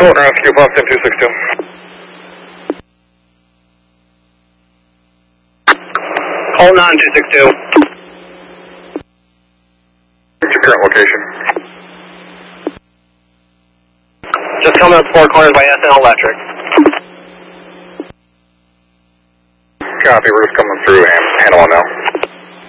Colton Rescue, Boston 262. Hold on, 262. What's your current location? Just coming up 4 corners by SN Electric. Copy, we're just coming through and handle on now.